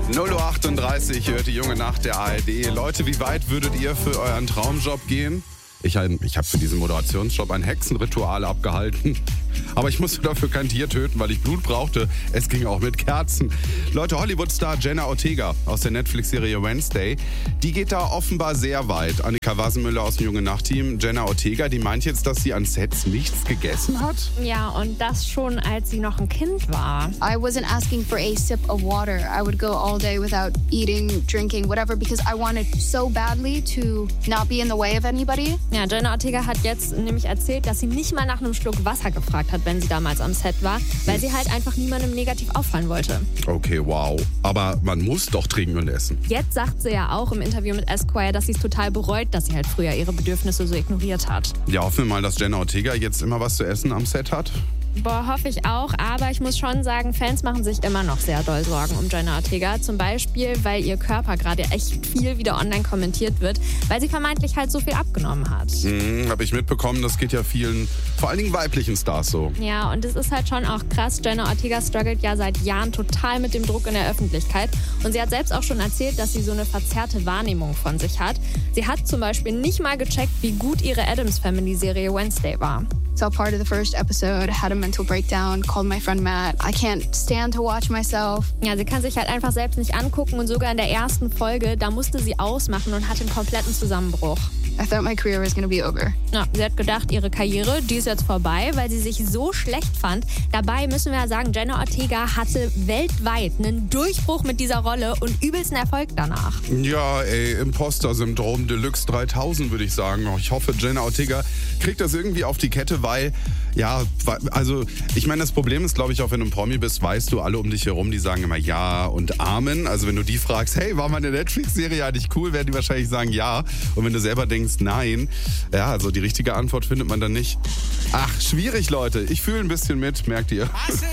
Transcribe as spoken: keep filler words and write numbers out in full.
null Uhr achtunddreißig hört die junge Nacht der A R D. Leute, wie weit würdet ihr für euren Traumjob gehen? Ich, ich habe für diesen Moderationsjob ein Hexenritual abgehalten. Aber ich musste dafür kein Tier töten, weil ich Blut brauchte. Es ging auch mit Kerzen. Leute, Hollywood-Star Jenna Ortega aus der Netflix-Serie Wednesday, die geht da offenbar sehr weit. Annika Wassenmüller aus dem Junge Nacht-Team. Jenna Ortega, die meint jetzt, dass sie an Sets nichts gegessen hat? Ja, und das schon, als sie noch ein Kind war. I wasn't asking for a sip of water. I would go all day without eating, drinking, whatever, because I wanted so badly to not be in the way of anybody. Ja, Jenna Ortega hat jetzt nämlich erzählt, dass sie nicht mal nach einem Schluck Wasser gefragt hat, wenn sie damals am Set war, weil sie halt einfach niemandem negativ auffallen wollte. Okay, wow. Aber man muss doch trinken und essen. Jetzt sagt sie ja auch im Interview mit Esquire, dass sie es total bereut, dass sie halt früher ihre Bedürfnisse so ignoriert hat. Ja, hoffen wir mal, dass Jenna Ortega jetzt immer was zu essen am Set hat. Boah, hoffe ich auch. Aber ich muss schon sagen, Fans machen sich immer noch sehr doll Sorgen um Jenna Ortega. Zum Beispiel, weil ihr Körper gerade echt viel wieder online kommentiert wird, weil sie vermeintlich halt so viel abgenommen hat. Mhm, habe ich mitbekommen, das geht ja vielen, vor allen Dingen weiblichen Stars so. Ja, und es ist halt schon auch krass. Jenna Ortega struggelt ja seit Jahren total mit dem Druck in der Öffentlichkeit. Und sie hat selbst auch schon erzählt, dass sie so eine verzerrte Wahrnehmung von sich hat. Sie hat zum Beispiel nicht mal gecheckt, wie gut ihre Addams-Family-Serie Wednesday war. So part of the first episode, had a mental breakdown, called my friend Matt. I can't stand to watch myself. Ja, sie kann sich halt einfach selbst nicht angucken und sogar in der ersten Folge, da musste sie ausmachen und hatte einen kompletten Zusammenbruch. I thought my career was gonna be over. Ja, sie hat gedacht, ihre Karriere, die ist jetzt vorbei, weil sie sich so schlecht fand. Dabei müssen wir ja sagen, Jenna Ortega hatte weltweit einen Durchbruch mit dieser Rolle und übelsten Erfolg danach. Ja, ey, Imposter-Syndrom Deluxe dreitausend, würde ich sagen. Ich hoffe, Jenna Ortega kriegt das irgendwie auf die Kette, weil, ja, also, ich meine, das Problem ist, glaube ich, auch wenn du ein Promi bist, weißt du, alle um dich herum, die sagen immer Ja und Amen. Also, wenn du die fragst, hey, war meine Netflix-Serie eigentlich cool, werden die wahrscheinlich sagen Ja. Und wenn du selber denkst, nein, ja, also die richtige Antwort findet man dann nicht. Ach, schwierig, Leute. Ich fühle ein bisschen mit, merkt ihr.